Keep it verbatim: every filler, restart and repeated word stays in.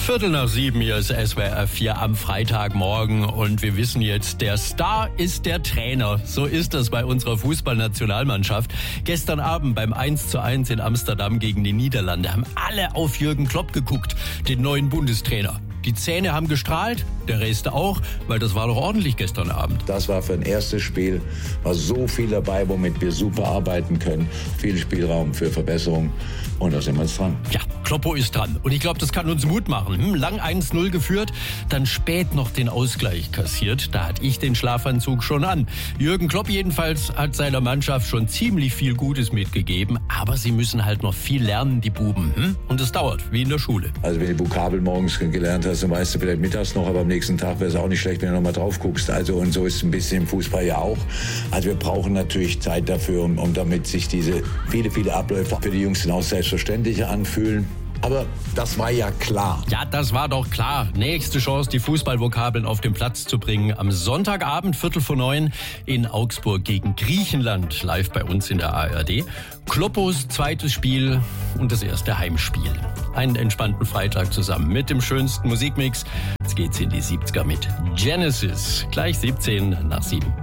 Viertel nach sieben, hier ist S W R vier am Freitagmorgen und wir wissen jetzt, der Star ist der Trainer. So ist das bei unserer Fußballnationalmannschaft. Gestern Abend beim eins zu eins in Amsterdam gegen die Niederlande haben alle auf Jürgen Klopp geguckt, den neuen Bundestrainer. Die Zähne haben gestrahlt, der Rest auch, weil das war doch ordentlich gestern Abend. Das war für ein erstes Spiel, war so viel dabei, womit wir super arbeiten können. Viel Spielraum für Verbesserung und da sind wir jetzt dran. Ja, Kloppo ist dran und ich glaube, das kann uns Mut machen. Hm, lang eins null geführt, dann spät noch den Ausgleich kassiert. Da hatte ich den Schlafanzug schon an. Jürgen Klopp jedenfalls hat seiner Mannschaft schon ziemlich viel Gutes mitgegeben, aber sie müssen halt noch viel lernen, die Buben. Hm? Und es dauert, wie in der Schule. Also wenn du Vokabel morgens gelernt hast, dann weißt du vielleicht mittags noch, aber am nächsten Tag wäre es auch nicht schlecht, wenn du noch mal drauf guckst. Also und so ist es ein bisschen im Fußball ja auch. Also wir brauchen natürlich Zeit dafür, um, um damit sich diese viele, viele Abläufe für die Jungs dann auch selbstverständlicher anfühlen. Aber das war ja klar. Ja, das war doch klar. Nächste Chance, die Fußballvokabeln auf den Platz zu bringen. Am Sonntagabend, Viertel vor neun, in Augsburg gegen Griechenland. Live bei uns in der A R D. Kloppos zweites Spiel und das erste Heimspiel. Einen entspannten Freitag zusammen mit dem schönsten Musikmix. Jetzt geht's in die siebziger mit Genesis. Gleich siebzehn nach sieben.